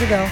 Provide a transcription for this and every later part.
ago,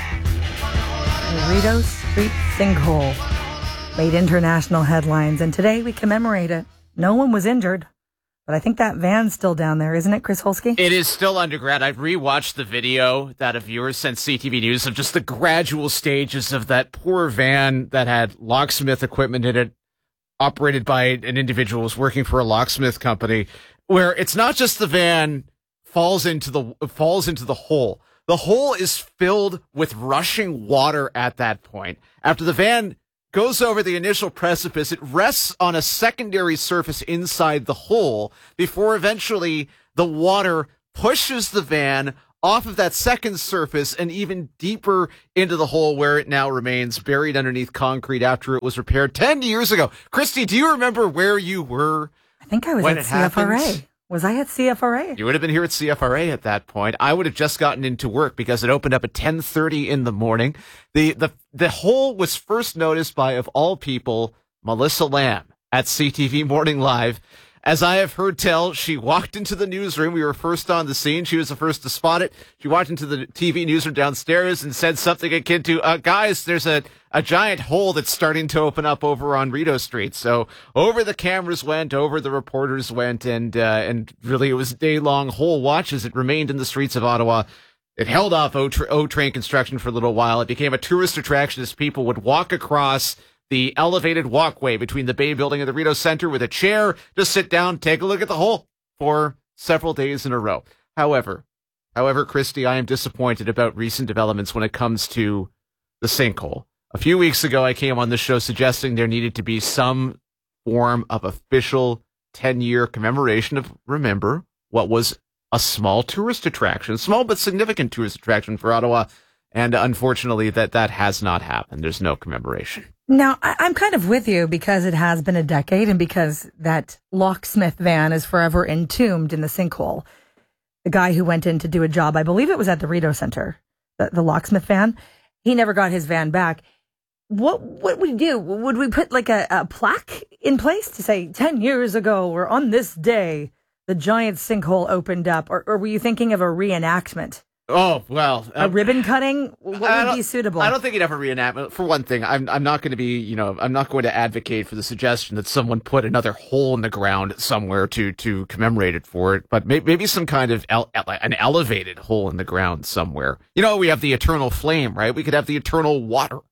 the Rideau Street sinkhole made international headlines, and today we commemorate it. No one was injured, but I think that van's still down there, isn't it, Chris Holsky? It is still underground. I've rewatched the video that a viewer sent CTV News of just the gradual stages of that poor van that had locksmith equipment in it, operated by an individual who was working for a locksmith company, where it's not just the van falls into the hole. The hole is filled with rushing water at that point. After the van goes over the initial precipice, it rests on a secondary surface inside the hole before eventually the water pushes the van off of that second surface and even deeper into the hole where it now remains buried underneath concrete after it was repaired 10 years ago. Christy, do you remember where you were? I think I was at CFRA. Was I at CFRA? You would have been here at CFRA at that point. I would have just gotten into work because it opened up at 10:30 in the morning. The hole was first noticed by, of all people, Melissa Lamb at CTV Morning Live. As I have heard tell, she walked into the newsroom. We were first on the scene. She was the first to spot it. She walked into the TV newsroom downstairs and said something akin to, guys, there's a giant hole that's starting to open up over on Rideau Street. So over the cameras went, over the reporters went, and really it was a day-long hole watch as it remained in the streets of Ottawa. It held off O-Train construction for a little while. It became a tourist attraction as people would walk across the elevated walkway between the Bay Building and the Rideau Centre with a chair, just sit down, take a look at the hole for several days in a row. However, Christy, I am disappointed about recent developments when it comes to the sinkhole. A few weeks ago, I came on the show suggesting there needed to be some form of official 10-year commemoration of, remember, what was a small tourist attraction, small but significant tourist attraction for Ottawa. And unfortunately, that has not happened. There's no commemoration. Now, I'm kind of with you because it has been a decade and because that locksmith van is forever entombed in the sinkhole. The guy who went in to do a job, I believe it was at the Rideau Centre, the locksmith van, he never got his van back. What would we do? Would we put like a plaque in place to say 10 years ago or on this day, the giant sinkhole opened up? Or were you thinking of a reenactment? Oh, well. A ribbon cutting? What would be suitable? I don't think you'd have a reenactment. For one thing, I'm not going to be, I'm not going to advocate for the suggestion that someone put another hole in the ground somewhere to commemorate it for it, but maybe some kind of an elevated hole in the ground somewhere. We have the eternal flame, right? We could have the eternal water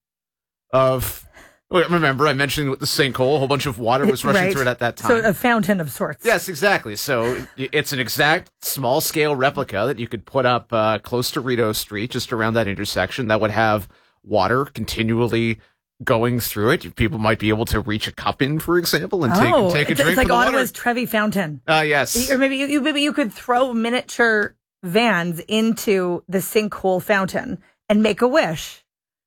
of... Remember, I mentioned with the sinkhole, a whole bunch of water was rushing through it at that time. So a fountain of sorts. Yes, exactly. So it's an exact small-scale replica that you could put up close to Rideau Street, just around that intersection, that would have water continually going through it. People might be able to reach a cup in, for example, and take a drink it's like from the Ottawa's water. Trevi Fountain. Yes. Or maybe you could throw miniature vans into the sinkhole fountain and make a wish.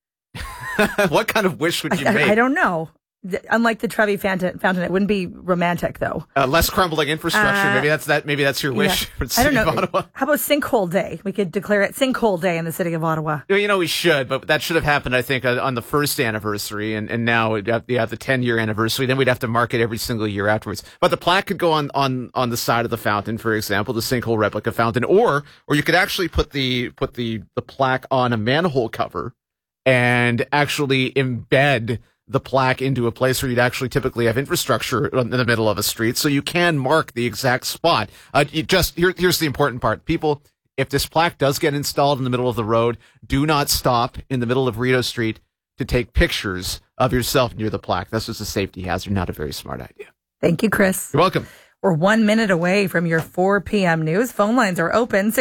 What kind of wish would you make? I don't know. Unlike the Trevi Fountain, it wouldn't be romantic, though. Less crumbling infrastructure. Maybe that's your wish for the city of Ottawa. How about Sinkhole Day? We could declare it Sinkhole Day in the city of Ottawa. We should, but that should have happened, I think, on the first anniversary, and now we have the 10-year anniversary. Then we'd have to mark it every single year afterwards. But the plaque could go on the side of the fountain, for example, the sinkhole replica fountain, or you could actually put the plaque on a manhole cover and actually embed the plaque into a place where you'd actually typically have infrastructure in the middle of a street, so you can mark the exact spot. Here's the important part. People, if this plaque does get installed in the middle of the road, do not stop in the middle of Rideau Street to take pictures of yourself near the plaque. That's just a safety hazard, not a very smart idea. Thank you, Chris. You're welcome. We're 1 minute away from your 4 p.m. news. Phone lines are open,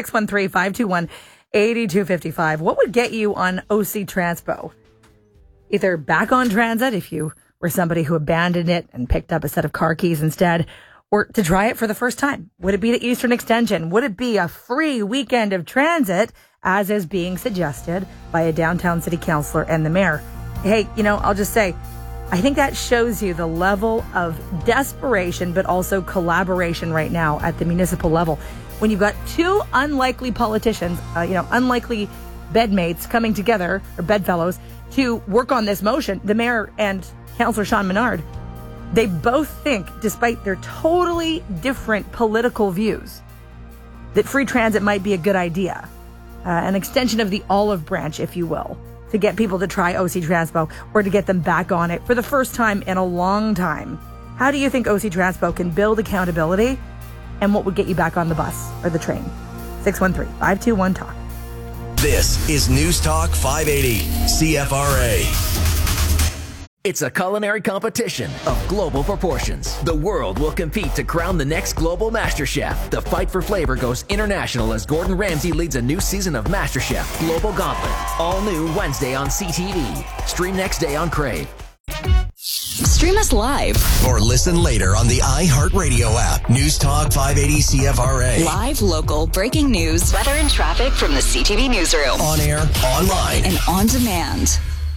613-521-8255. What would get you on OC Transpo? Either back on transit if you were somebody who abandoned it and picked up a set of car keys instead, or to try it for the first time. Would it be the Eastern Extension? Would it be a free weekend of transit, as is being suggested by a downtown city councillor and the mayor? Hey, I'll just say, I think that shows you the level of desperation, but also collaboration right now at the municipal level. When you've got two unlikely politicians, unlikely bedmates coming together, or bedfellows, to work on this motion, the mayor and Councillor Sean Menard, they both think, despite their totally different political views, that free transit might be a good idea. an extension of the olive branch, if you will, to get people to try OC Transpo or to get them back on it for the first time in a long time. How do you think OC Transpo can build accountability, and what would get you back on the bus or the train? 613-521-TALK. This is News Talk 580 CFRA. It's a culinary competition of global proportions. The world will compete to crown the next global MasterChef. The fight for flavor goes international as Gordon Ramsay leads a new season of MasterChef Global Gauntlet. All new Wednesday on CTV. Stream next day on Crave. Stream us live Or listen later on the iHeartRadio app. News Talk 580 CFRA. live, local, breaking news, weather and traffic from the CTV newsroom, On air, online. and on demand.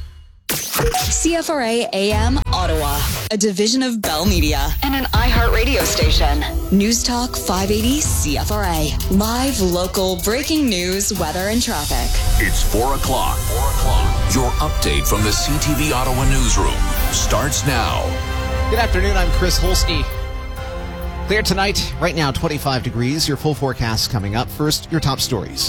CFRA AM Ottawa, a division of Bell Media and an iHeartRadio station. News Talk 580 CFRA. Live, local, breaking news, weather, and traffic. It's 4 o'clock. Your update from the CTV Ottawa newsroom starts now. Good afternoon, I'm Chris Holsky. Clear tonight, right now 25 degrees. Your full forecast coming up. First, your top stories.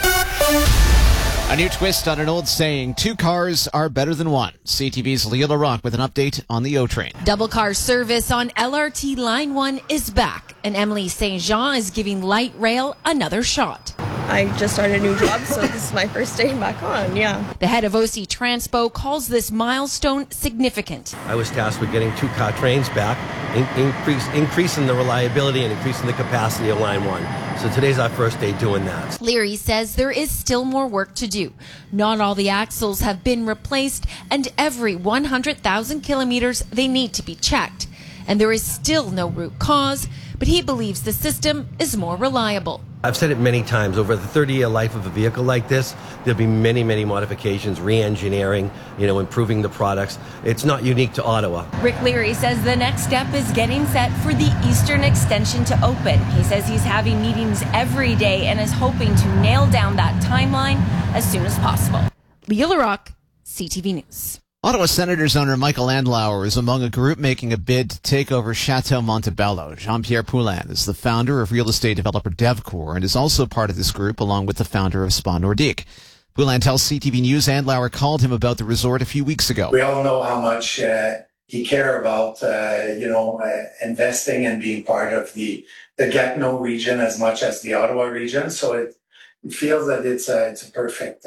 A new twist on an old saying, 2 cars are better than 1. CTV's Leah LaRocque with an update on the O-Train. Double car service on LRT Line 1 is back, and Emily St. Jean is giving light rail another shot. I just started a new job, so this is my first day back on, yeah. The head of OC Transpo calls this milestone significant. I was tasked with getting 2-car trains back, increasing the reliability and increasing the capacity of Line 1. So today's our first day doing that. Leary says there is still more work to do. Not all the axles have been replaced, and every 100,000 kilometers they need to be checked. And there is still no root cause, but he believes the system is more reliable. I've said it many times, over the 30-year life of a vehicle like this, there'll be many, many modifications, re-engineering, improving the products. It's not unique to Ottawa. Rick Leary says the next step is getting set for the Eastern Extension to open. He says he's having meetings every day and is hoping to nail down that timeline as soon as possible. Leah LaRocque, CTV News. Ottawa Senators owner Michael Andlauer is among a group making a bid to take over Chateau Montebello. Jean-Pierre Poulin is the founder of real estate developer DevCore and is also part of this group along with the founder of Spa Nordique. Poulin tells CTV News Andlauer called him about the resort a few weeks ago. We all know how much he cares about, investing and being part of the Gatineau region as much as the Ottawa region. So it feels that it's a perfect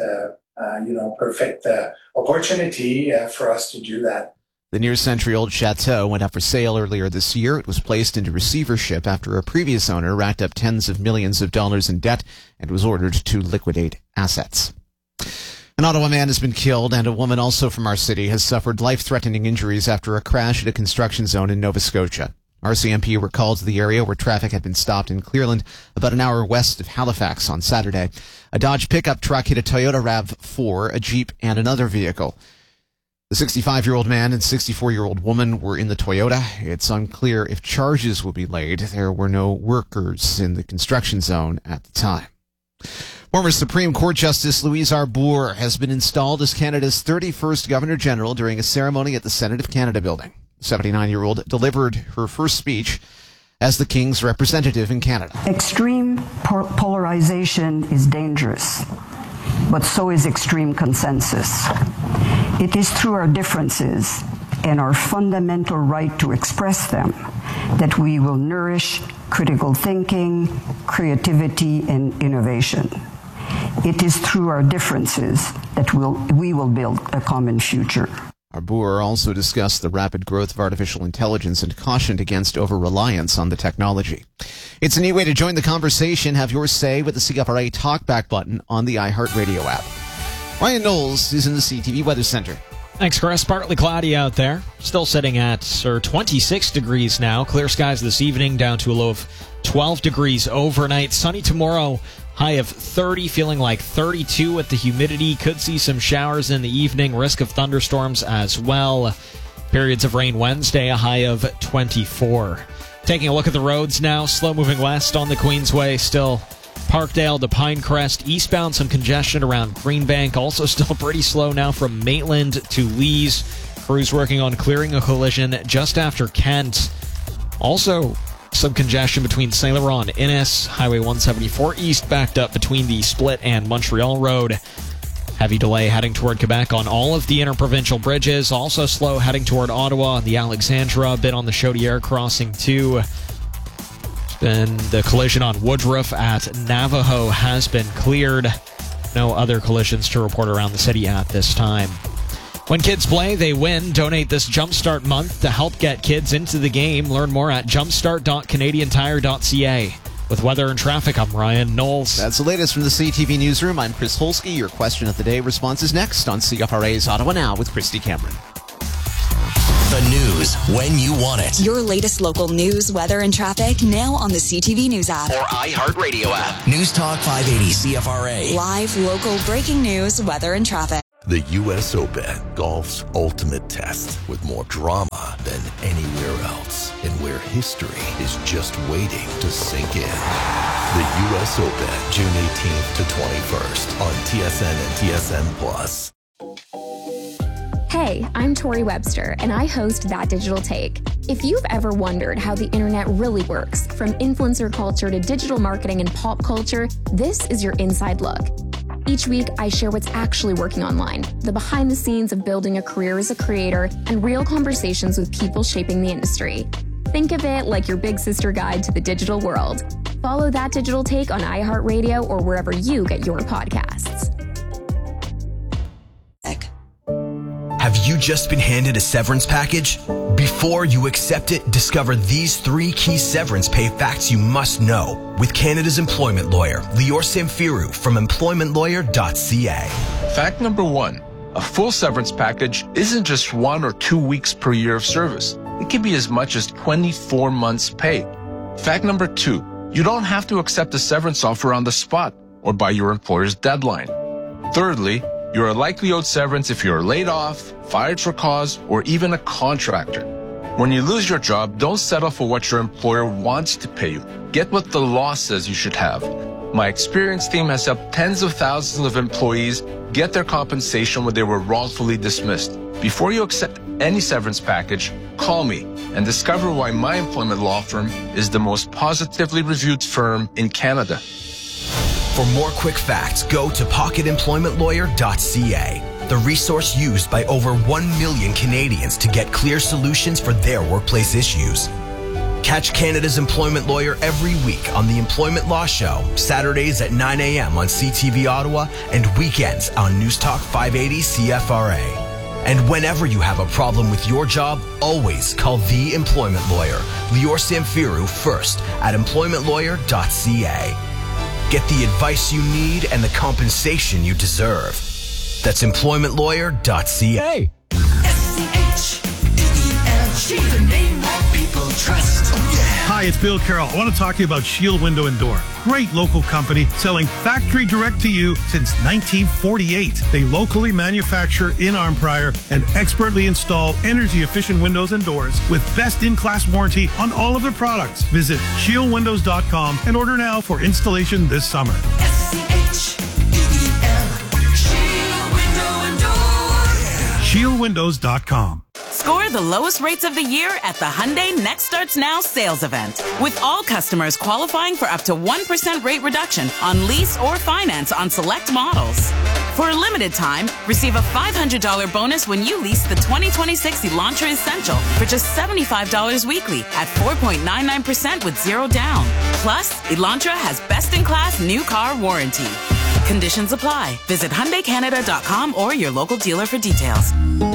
opportunity for us to do that. The near-century-old chateau went up for sale earlier this year. It was placed into receivership after a previous owner racked up tens of millions of dollars in debt and was ordered to liquidate assets. An Ottawa man has been killed, and a woman also from our city has suffered life-threatening injuries after a crash at a construction zone in Nova Scotia. RCMP were called to the area where traffic had been stopped in Clearland, about an hour west of Halifax on Saturday. A Dodge pickup truck hit a Toyota RAV4, a Jeep, and another vehicle. The 65-year-old man and 64-year-old woman were in the Toyota. It's unclear if charges will be laid. There were no workers in the construction zone at the time. Former Supreme Court Justice Louise Arbour has been installed as Canada's 31st Governor-General during a ceremony at the Senate of Canada building. The 79-year-old delivered her first speech as the King's representative in Canada. Extreme polarization is dangerous, but so is extreme consensus. It is through our differences and our fundamental right to express them that we will nourish critical thinking, creativity, and innovation. It is through our differences that we will build a common future. Arbour also discussed the rapid growth of artificial intelligence and cautioned against over-reliance on the technology. It's a neat way to join the conversation. Have your say with the CFRA Talkback button on the iHeartRadio app. Ryan Knowles is in the CTV Weather Center. Thanks, Chris. Partly cloudy out there. Still sitting at 26 degrees now. Clear skies this evening, down to a low of 12 degrees overnight. Sunny tomorrow, high of 30, feeling like 32 with the humidity. Could see some showers in the evening. Risk of thunderstorms as well. Periods of rain Wednesday, a high of 24. Taking a look at the roads now. Slow moving west on the Queensway. Still Parkdale to Pinecrest. Eastbound, some congestion around Greenbank. Also still pretty slow now from Maitland to Lees. Crews working on clearing a collision just after Kent. Also Some congestion between Saint Laurent and Innis. Highway 174 East backed up between the Split and Montreal Road. Heavy delay heading toward Quebec on all of the interprovincial bridges. Also slow heading toward Ottawa. The Alexandra, a bit on the Chaudière crossing too. And the collision on Woodruff at Navajo has been cleared. No other collisions to report around the city at this time. When kids play, they win. Donate this Jumpstart month to help get kids into the game. Learn more at jumpstart.canadiantire.ca. With weather and traffic, I'm Ryan Knowles. That's the latest from the CTV Newsroom. I'm Chris Holsky. Your question of the day response is next on CFRA's Ottawa Now with Christy Cameron. The news when you want it. Your latest local news, weather, and traffic now on the CTV News app. Or iHeartRadio app. News Talk 580 CFRA. Live, local, breaking news, weather, and traffic. The U.S. Open, golf's ultimate test with more drama than anywhere else and where history is just waiting to sink in. The U.S. Open, June 18th to 21st on TSN and TSN Plus. Hey, I'm Tori Webster, and I host That Digital Take. If you've ever wondered how the internet really works, from influencer culture to digital marketing and pop culture, this is your inside look. Each week, I share what's actually working online, the behind the scenes of building a career as a creator, and real conversations with people shaping the industry. Think of it like your big sister guide to the digital world. Follow That Digital Take on iHeartRadio or wherever you get your podcasts. Have you just been handed a severance package? Before you accept it, discover these 3 key severance pay facts you must know with Canada's employment lawyer, Lior Samfiru from employmentlawyer.ca. Fact number 1, a full severance package isn't just 1 or 2 weeks per year of service. It can be as much as 24 months' pay. Fact number 2, you don't have to accept a severance offer on the spot or by your employer's deadline. Thirdly, you're likely owed severance if you're laid off, fired for cause, or even a contractor. When you lose your job, don't settle for what your employer wants to pay you. Get what the law says you should have. My experienced team has helped tens of thousands of employees get their compensation when they were wrongfully dismissed. Before you accept any severance package, call me and discover why my employment law firm is the most positively reviewed firm in Canada. For more quick facts, go to pocketemploymentlawyer.ca, the resource used by over 1 million Canadians to get clear solutions for their workplace issues. Catch Canada's Employment Lawyer every week on the Employment Law Show, Saturdays at 9 a.m. on CTV Ottawa and weekends on News Talk 580 CFRA. And whenever you have a problem with your job, always call the Employment Lawyer, Lior Samfiru, first at employmentlawyer.ca. Get the advice you need and the compensation you deserve. That's employmentlawyer.ca. She's a name that people trust. Oh, yeah. Hi, it's Bill Carroll. I want to talk to you about Shield Window and Door. Great local company selling factory direct to you since 1948. They locally manufacture in Arnprior and expertly install energy-efficient windows and doors with best-in-class warranty on all of their products. Visit shieldwindows.com and order now for installation this summer. ShieldWindows.com. Score the lowest rates of the year at the Hyundai Next Starts Now sales event. With all customers qualifying for up to 1% rate reduction on lease or finance on select models. For a limited time, receive a $500 bonus when you lease the 2026 Elantra Essential for just $75 weekly at 4.99% with zero down. Plus, Elantra has best-in-class new car warranty. Conditions apply. Visit HyundaiCanada.com or your local dealer for details.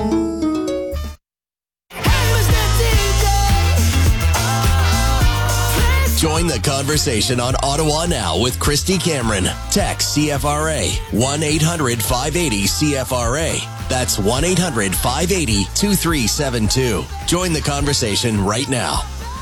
Join the conversation on Ottawa Now with Christy Cameron. Text CFRA 1-800-580-CFRA. That's 1-800-580-2372. Join the conversation right now.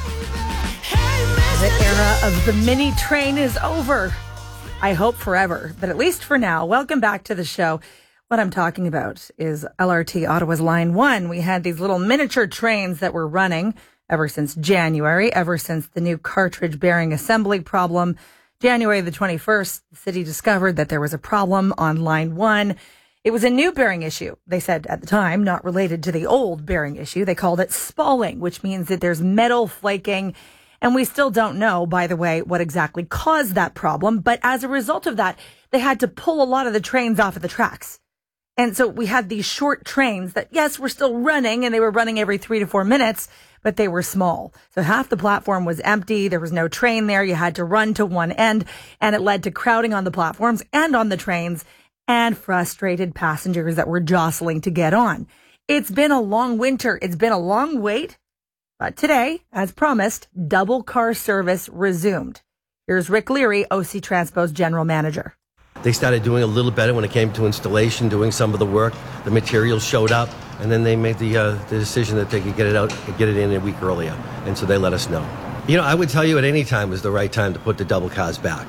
The era of the mini train is over. I hope forever, but at least for now. Welcome back to the show. What I'm talking about is LRT Ottawa's Line 1. We had these little miniature trains that were running ever since January, ever since the new cartridge bearing assembly problem. January the 21st, the city discovered that there was a problem on Line 1. It was a new bearing issue. They said at the time, not related to the old bearing issue. They called it spalling, which means that there's metal flaking. And we still don't know, by the way, what exactly caused that problem. But as a result of that, they had to pull a lot of the trains off of the tracks. And so we had these short trains that, yes, were still running, and they were running every 3 to 4 minutes, but they were small. So half the platform was empty. There was no train there. You had to run to one end, and it led to crowding on the platforms and on the trains and frustrated passengers that were jostling to get on. It's been a long winter. It's been a long wait. But today, as promised, double car service resumed. Here's Rick Leary, OC Transpo's general manager. They started doing a little better when it came to installation, doing some of the work. The materials showed up, and then they made the decision that they could get it in a week earlier. And so they let us know. I would tell you at any time is the right time to put the double cars back.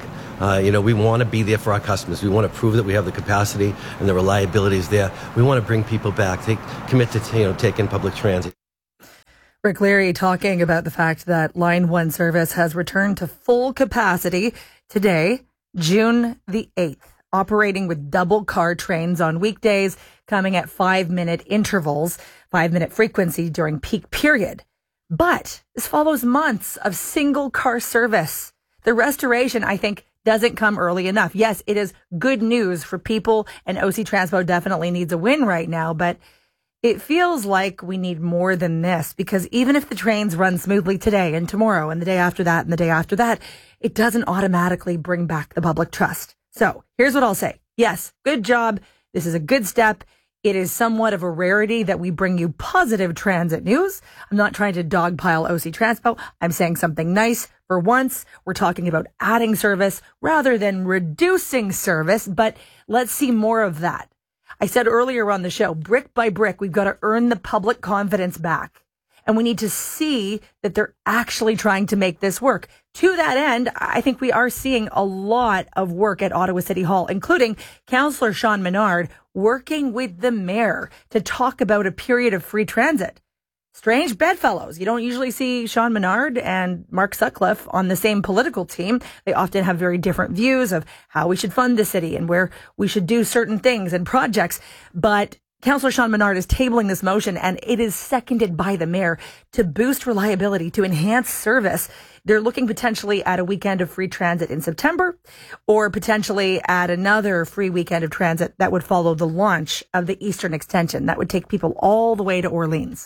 We want to be there for our customers. We want to prove that we have the capacity and the reliability is there. We want to bring people back. They commit to taking public transit. Rick Leary talking about the fact that Line 1 service has returned to full capacity today, June the 8th, operating with double car trains on weekdays, coming at 5-minute intervals, 5-minute frequency during peak period. But this follows months of single car service. The restoration, I think, doesn't come early enough. Yes, it is good news for people, and OC Transpo definitely needs a win right now, but it feels like we need more than this, because even if the trains run smoothly today and tomorrow and the day after that and the day after that, it doesn't automatically bring back the public trust. So here's what I'll say. Yes, good job. This is a good step. It is somewhat of a rarity that we bring you positive transit news. I'm not trying to dogpile OC Transpo. I'm saying something nice. For once, we're talking about adding service rather than reducing service, but let's see more of that. I said earlier on the show, brick by brick, we've got to earn the public confidence back. And we need to see that they're actually trying to make this work. To that end, I think we are seeing a lot of work at Ottawa City Hall, including Councillor Sean Menard working with the mayor to talk about a period of free transit. Strange bedfellows. You don't usually see Sean Menard and Mark Sutcliffe on the same political team. They often have very different views of how we should fund the city and where we should do certain things and projects. But Councillor Sean Menard is tabling this motion, and it is seconded by the mayor to boost reliability, to enhance service. They're looking potentially at a weekend of free transit in September, or potentially at another free weekend of transit that would follow the launch of the Eastern Extension. That would take people all the way to Orleans.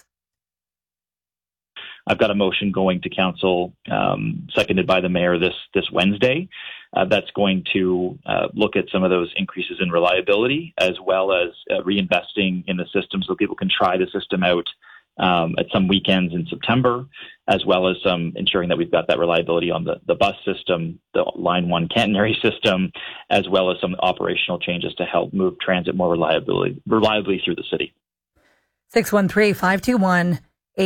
I've got a motion going to council, seconded by the mayor this Wednesday. That's going to look at some of those increases in reliability, as well as reinvesting in the system so people can try the system out at some weekends in September, as well as ensuring that we've got that reliability on the bus system, the Line 1 catenary system, as well as some operational changes to help move transit more reliably through the city. 613-521-8255.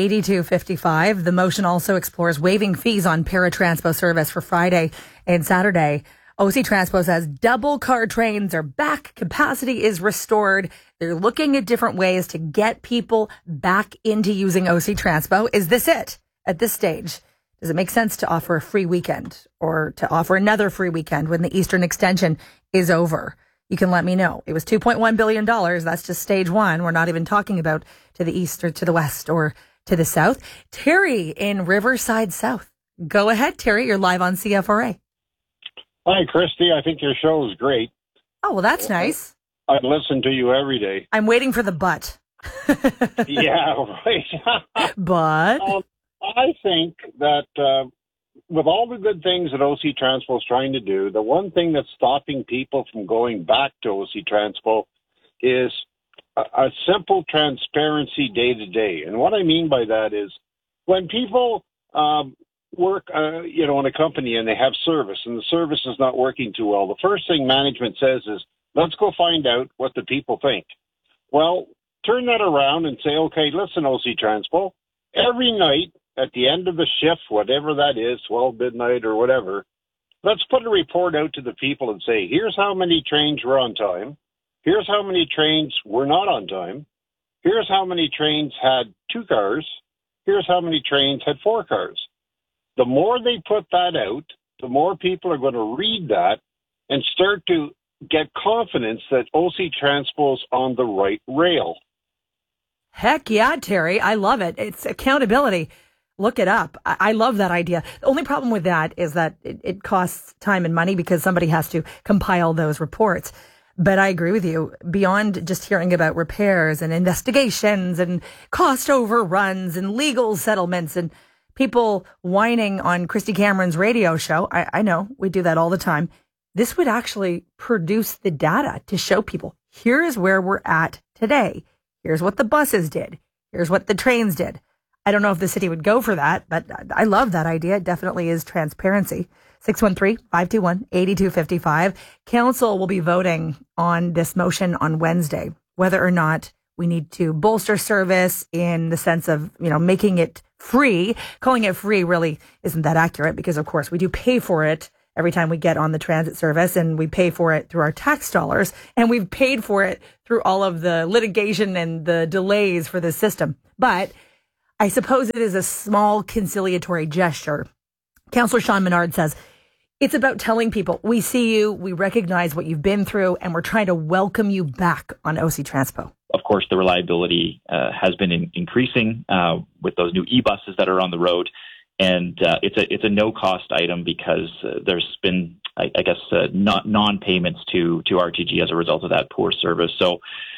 The motion also explores waiving fees on paratranspo service for Friday and Saturday. OC Transpo says double car trains are back. Capacity is restored. They're looking at different ways to get people back into using OC Transpo. Is this it at this stage? Does it make sense to offer a free weekend or to offer another free weekend when the Eastern Extension is over? You can let me know. It was $2.1 billion. That's just stage one. We're not even talking about to the east or to the west or to the south. Terry in Riverside South. Go ahead, Terry. You're live on CFRA. Hi, Christy. I think your show is great. Oh, well, that's nice. I listen to you every day. I'm waiting for the but. Yeah, right. But? I think that with all the good things that OC Transpo is trying to do, the one thing that's stopping people from going back to OC Transpo is a simple transparency day to day. And what I mean by that is when people work, in a company and they have service and the service is not working too well, the first thing management says is, let's go find out what the people think. Well, turn that around and say, okay, listen, OC Transpo, every night at the end of the shift, whatever that is, 12 midnight or whatever, let's put a report out to the people and say, here's how many trains were on time. Here's how many trains were not on time. Here's how many trains had 2 cars. Here's how many trains had 4 cars. The more they put that out, the more people are going to read that and start to get confidence that OC Transpo's on the right rail. Heck yeah, Terry. I love it. It's accountability. Look it up. I love that idea. The only problem with that is that it costs time and money because somebody has to compile those reports. But I agree with you. Beyond just hearing about repairs and investigations and cost overruns and legal settlements and people whining on Christy Cameron's radio show, I know we do that all the time. This would actually produce the data to show people, here's where we're at today. Here's what the buses did. Here's what the trains did. I don't know if the city would go for that, but I love that idea. It definitely is transparency. 613-521-8255. Council will be voting on this motion on Wednesday, whether or not we need to bolster service in the sense of, making it free. Calling it free really isn't that accurate because, of course, we do pay for it every time we get on the transit service, and we pay for it through our tax dollars, and we've paid for it through all of the litigation and the delays for the system. But I suppose it is a small conciliatory gesture. Councillor Sean Menard says, it's about telling people, we see you, we recognize what you've been through, and we're trying to welcome you back on OC Transpo. Of course, the reliability has been increasing with those new e-buses that are on the road. And it's a no-cost item because there's been, non-payments to RTG as a result of that poor service. So,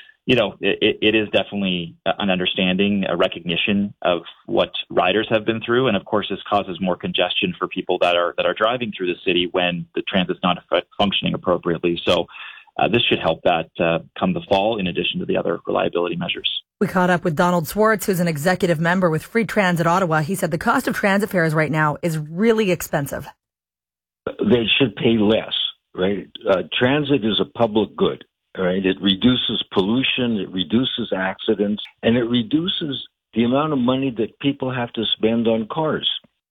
it is definitely an understanding, a recognition of what riders have been through. And of course, this causes more congestion for people that are driving through the city when the transit's not functioning appropriately. So this should help that come the fall, in addition to the other reliability measures. We caught up with Donald Swartz, who's an executive member with Free Transit Ottawa. He said the cost of transit fares right now is really expensive. They should pay less, right? Transit is a public good. Right, it reduces pollution, it reduces accidents, and it reduces the amount of money that people have to spend on cars.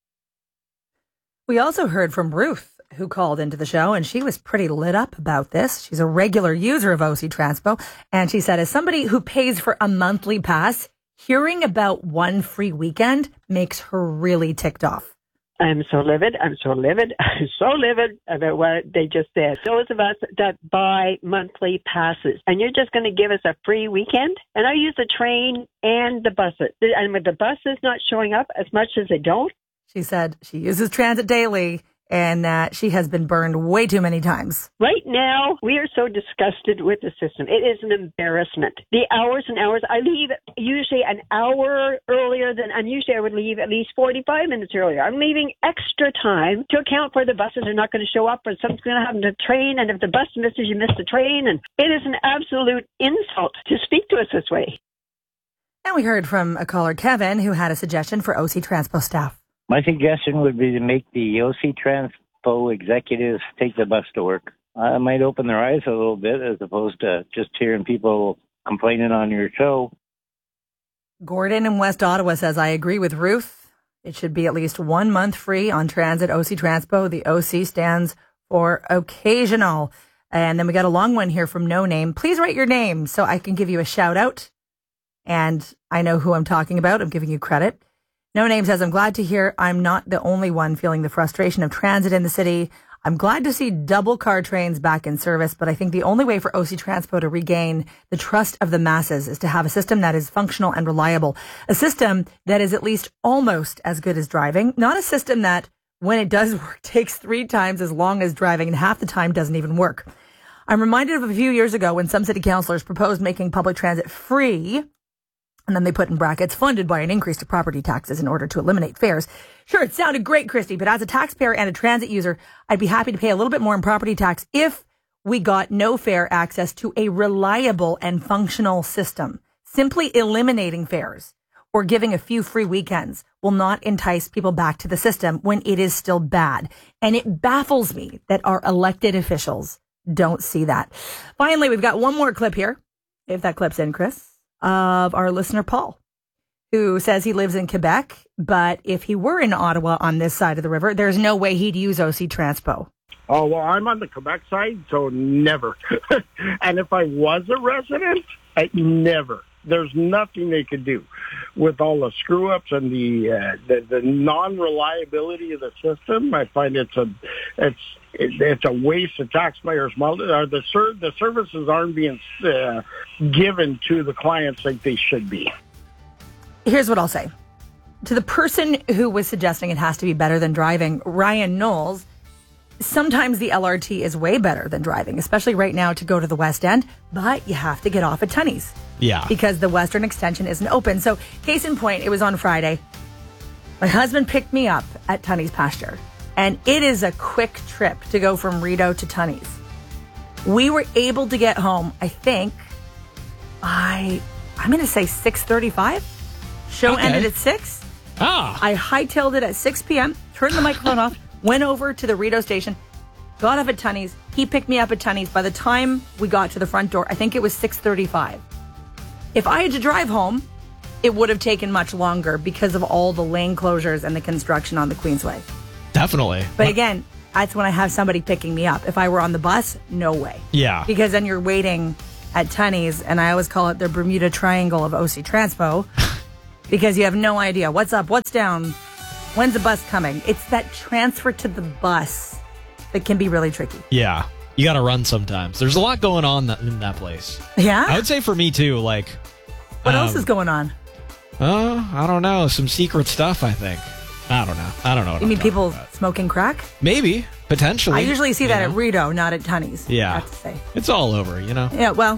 We also heard from Ruth, who called into the show, and she was pretty lit up about this. She's a regular user of OC Transpo, and she said, as somebody who pays for a monthly pass, hearing about one free weekend makes her really ticked off. I'm so livid about what they just said. Those of us that buy monthly passes, and you're just going to give us a free weekend? And I use the train and the buses. And with the buses not showing up as much as they don't? She said she uses transit daily, and she has been burned way too many times. Right now, we are so disgusted with the system. It is an embarrassment. The hours and hours, I leave usually an hour earlier and usually I would leave at least 45 minutes earlier. I'm leaving extra time to account for the buses are not going to show up or something's going to happen to the train, and if the bus misses, you miss the train. And it is an absolute insult to speak to us this way. And we heard from a caller, Kevin, who had a suggestion for OC Transpo staff. My suggestion would be to make the OC Transpo executives take the bus to work. It might open their eyes a little bit as opposed to just hearing people complaining on your show. Gordon in West Ottawa says, I agree with Ruth. It should be at least 1 month free on transit OC Transpo. The OC stands for occasional. And then we got a long one here from No Name. Please write your name so I can give you a shout out. And I know who I'm talking about. I'm giving you credit. No Name says, I'm glad to hear I'm not the only one feeling the frustration of transit in the city. I'm glad to see double car trains back in service, but I think the only way for OC Transpo to regain the trust of the masses is to have a system that is functional and reliable. A system that is at least almost as good as driving, not a system that, when it does work, takes 3 times as long as driving and half the time doesn't even work. I'm reminded of a few years ago when some city councillors proposed making public transit free, and then they put in brackets, funded by an increase to property taxes in order to eliminate fares. Sure, it sounded great, Christy, but as a taxpayer and a transit user, I'd be happy to pay a little bit more in property tax if we got no fare access to a reliable and functional system. Simply eliminating fares or giving a few free weekends will not entice people back to the system when it is still bad. And it baffles me that our elected officials don't see that. Finally, we've got one more clip here, if that clip's in, Chris, of our listener, Paul, who says he lives in Quebec, but if he were in Ottawa on this side of the river, there's no way he'd use OC Transpo. Oh, well, I'm on the Quebec side, so never. And if I was a resident, never. There's nothing they could do with all the screw-ups and the non-reliability of the system. I find it's a waste of taxpayers' money. The services aren't being given to the clients like they should be. Here's what I'll say. to the person who was suggesting it has to be better than driving, Ryan Knowles, sometimes the LRT is way better than driving, especially right now to go to the West End, but you have to get off at Tunney's. Yeah. Because the Western Extension isn't open. So, case in point, it was on Friday. My husband picked me up at Tunney's Pasture, and it is a quick trip to go from Rideau to Tunney's. We were able to get home, I think, I'm going to say 6:35. Show ended at 6. I hightailed it at 6 p.m., turned the microphone off, went over to the Rideau station, got up at Tunney's. He picked me up at Tunney's. By the time we got to the front door, I think it was 6:35. If I had to drive home, it would have taken much longer because of all the lane closures and the construction on the Queensway. Definitely. But again, that's when I have somebody picking me up. If I were on the bus, no way. Yeah. Because then you're waiting at Tunney's, and I always call it the Bermuda Triangle of OC Transpo, because you have no idea what's up, what's down, when's the bus coming. It's that transfer to the bus that can be really tricky. Yeah. You got to run sometimes. There's a lot going on in that place. Yeah? I would say for me, too, like... What else is going on? I don't know. Some secret stuff, I think. I don't know. You mean people smoking crack? Maybe. Potentially. I usually see that at Rideau, not at Tunney's. Yeah. I have to say. It's all over, Yeah, well,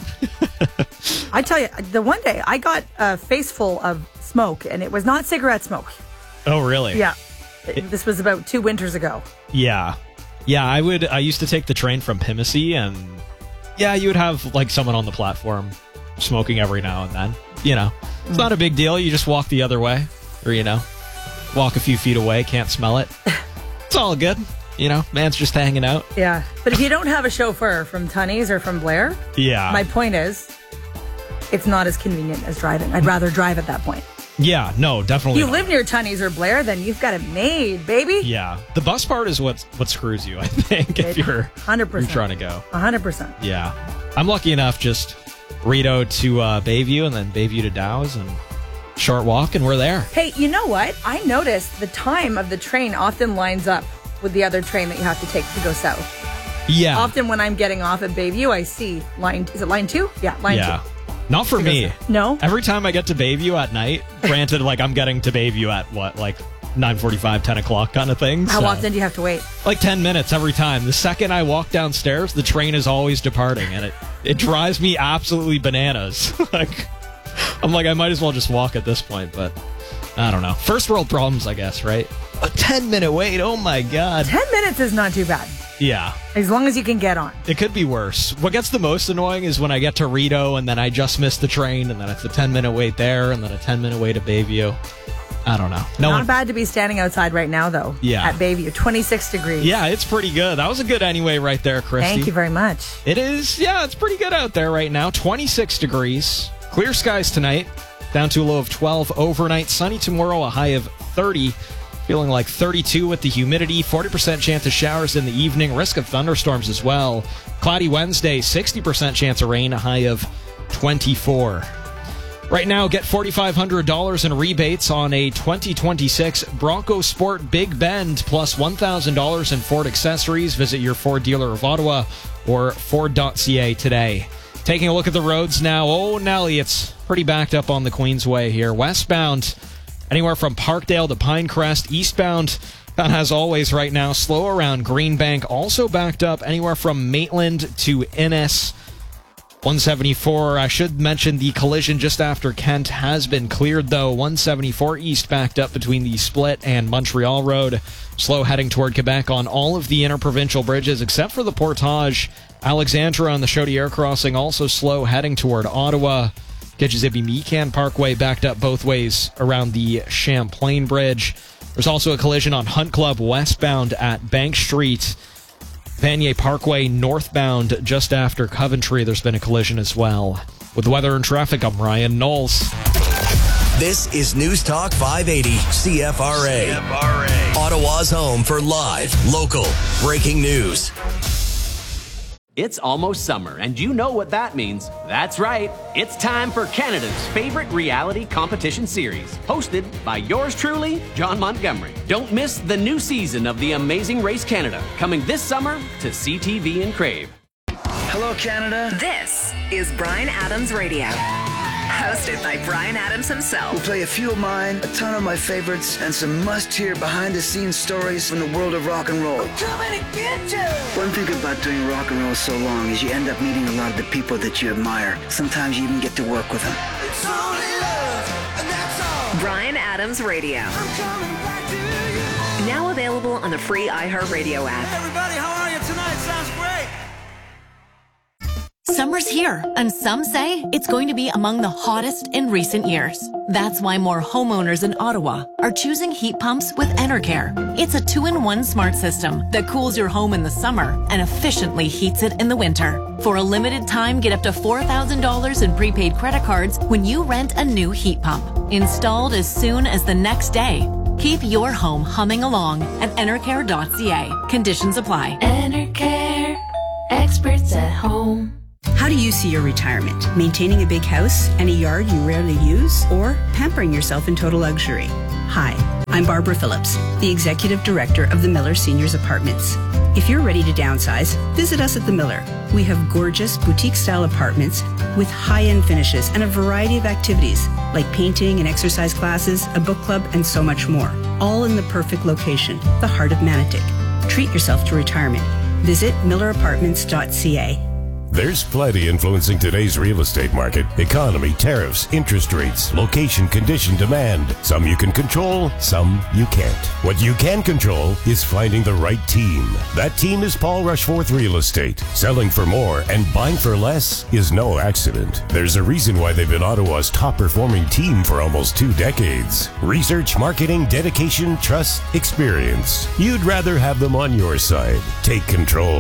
I tell you, the one day I got a face full of smoke, and it was not cigarette smoke. Oh, really? Yeah. This was about 2 winters ago. Yeah. Yeah, I used to take the train from Pimisi, and yeah, you would have like someone on the platform smoking every now and then. It's not a big deal. You just walk the other way, or, walk a few feet away, can't smell it. It's all good. Man's just hanging out. Yeah. But if you don't have a chauffeur from Tunney's or from Blair, my point is, it's not as convenient as driving. I'd rather drive at that point. Yeah, no, definitely. You live near Tunney's or Blair, then you've got it made, baby. Yeah. The bus part is what screws you, I think, if you're 100%. You're trying to go. 100%. Yeah. I'm lucky enough just Rideau to Bayview and then Bayview to Dow's and short walk and we're there. Hey, you know what? I noticed the time of the train often lines up with the other train that you have to take to go south. Yeah. Often when I'm getting off at Bayview, I see is it line 2? Yeah, line 2. Not for me. No? Every time I get to Bayview at night, granted, like I'm getting to Bayview at what, like 9:45, 10 o'clock kind of thing. How often do you have to wait? Like 10 minutes every time. The second I walk downstairs, the train is always departing, and it drives me absolutely bananas. I'm like, I might as well just walk at this point, but I don't know. First world problems, I guess, right? A 10-minute wait, oh my God. 10 minutes is not too bad. Yeah. As long as you can get on. It could be worse. What gets the most annoying is when I get to Rideau and then I just missed the train and then it's a 10-minute wait there and then a 10-minute wait at Bayview. I don't know. Not bad to be standing outside right now, though. Yeah. At Bayview, 26 degrees. Yeah, it's pretty good. That was a good anyway right there, Christy. Thank you very much. It is. Yeah, it's pretty good out there right now. 26 degrees. Clear skies tonight. Down to a low of 12 overnight. Sunny tomorrow, a high of 30. Feeling like 32 with the humidity. 40% chance of showers in the evening. Risk of thunderstorms as well. Cloudy Wednesday, 60% chance of rain, a high of 24. Right now, get $4,500 in rebates on a 2026 Bronco Sport Big Bend, plus $1,000 in Ford accessories. Visit your Ford dealer of Ottawa or Ford.ca today. Taking a look at the roads now. Oh, Nelly, it's pretty backed up on the Queensway here. Westbound, anywhere from Parkdale to Pinecrest. Eastbound, that as always right now, slow around Greenbank. Also backed up anywhere from Maitland to Innes. 174, I should mention the collision just after Kent has been cleared, though. 174 east backed up between the Split and Montreal Road. Slow heading toward Quebec on all of the interprovincial bridges, except for the Portage. Alexandra on the Chaudière crossing, also slow heading toward Ottawa. Kichizibi-Mecan Parkway backed up both ways around the Champlain Bridge. There's also a collision on Hunt Club westbound at Bank Street. Vanier Parkway northbound just after Coventry, there's been a collision as well. With weather and traffic, I'm Ryan Knowles. This is News Talk 580 CFRA. Ottawa's home for live, local, breaking news. It's almost summer, and you know what that means. That's right. It's time for Canada's favorite reality competition series, hosted by yours truly, John Montgomery. Don't miss the new season of The Amazing Race Canada, coming this summer to CTV and Crave. Hello, Canada. This is Bryan Adams Radio. hosted by Bryan Adams himself. We'll play a few of mine, a ton of my favorites, and some must-hear behind-the-scenes stories from the world of rock and roll. I'm coming to get you! One thing about doing rock and roll so long is you end up meeting a lot of the people that you admire. Sometimes you even get to work with them. It's only love, and that's all. Bryan Adams Radio. I'm coming back to you. Now available on the free iHeartRadio app. Hey everybody, how are you tonight? Sounds great. Summer's here, and some say it's going to be among the hottest in recent years. That's why more homeowners in Ottawa are choosing heat pumps with Enercare. It's a 2-in-1 smart system that cools your home in the summer and efficiently heats it in the winter. For a limited time, get up to $4,000 in prepaid credit cards when you rent a new heat pump. Installed as soon as the next day. Keep your home humming along at Enercare.ca. Conditions apply. Enercare. Experts at home. How do you see your retirement? Maintaining a big house and a yard you rarely use, or pampering yourself in total luxury? Hi, I'm Barbara Phillips, the Executive Director of the Miller Seniors Apartments. If you're ready to downsize, visit us at the Miller. We have gorgeous boutique-style apartments with high-end finishes and a variety of activities like painting and exercise classes, a book club, and so much more. All in the perfect location, the heart of Manotick. Treat yourself to retirement. Visit millerapartments.ca. There's plenty influencing today's real estate market. Economy, tariffs, interest rates, location, condition, demand. Some you can control, some you can't. What you can control is finding the right team. That team is Paul Rushforth Real Estate. Selling for more and buying for less is no accident. There's a reason why they've been Ottawa's top performing team for almost 2 decades. Research, marketing, dedication, trust, experience. You'd rather have them on your side. Take control.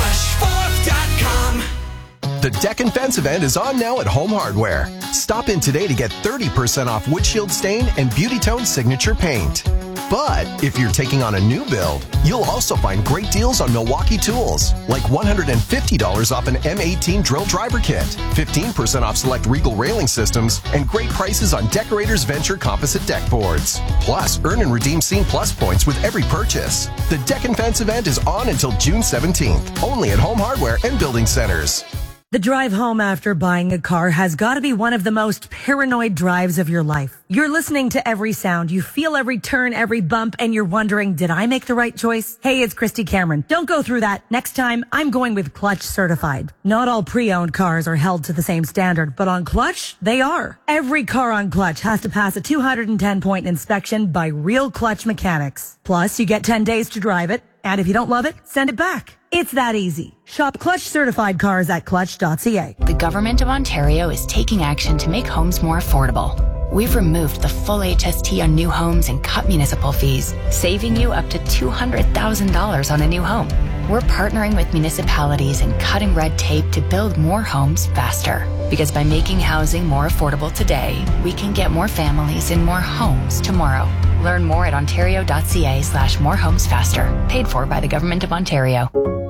PaulRushforth.com. The Deck and Fence event is on now at Home Hardware. Stop in today to get 30% off wood shield stain and Beauty Tone signature paint. But if you're taking on a new build, you'll also find great deals on Milwaukee tools, like $150 off an M18 drill driver kit, 15% off select Regal railing systems, and great prices on Decorators Venture composite deck boards. Plus, earn and redeem Scene Plus points with every purchase. The Deck and Fence event is on until June 17th, only at Home Hardware and Building Centers. The drive home after buying a car has got to be one of the most paranoid drives of your life. You're listening to every sound, you feel every turn, every bump, and you're wondering, did I make the right choice? Hey, it's Christy Cameron. Don't go through that. Next time, I'm going with Clutch Certified. Not all pre-owned cars are held to the same standard, but on Clutch, they are. Every car on Clutch has to pass a 210-point inspection by real Clutch mechanics. Plus, you get 10 days to drive it, and if you don't love it, send it back. It's that easy. Shop Clutch certified cars at clutch.ca. The Government of Ontario is taking action to make homes more affordable. We've removed the full HST on new homes and cut municipal fees, saving you up to $200,000 on a new home. We're partnering with municipalities and cutting red tape to build more homes faster. Because by making housing more affordable today, we can get more families in more homes tomorrow. Learn more at ontario.ca/morehomesfaster. Paid for by the Government of Ontario.